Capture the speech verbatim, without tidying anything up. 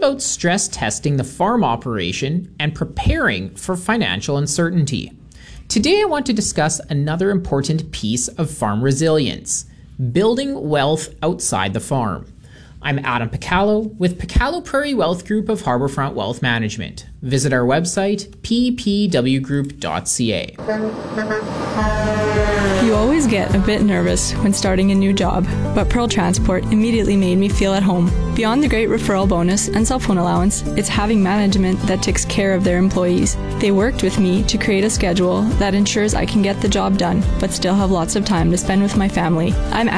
about stress testing the farm operation and preparing for financial uncertainty. Today I want to discuss another important piece of farm resilience: building wealth outside the farm. I'm Adam Picallo with Picallo Prairie Wealth Group of Harbourfront Wealth Management. Visit our website, p p w group dot c a. You always get a bit nervous when starting a new job, but Pearl Transport immediately made me feel at home. Beyond the great referral bonus and cell phone allowance, it's having management that takes care of their employees. They worked with me to create a schedule that ensures I can get the job done, but still have lots of time to spend with my family. I'm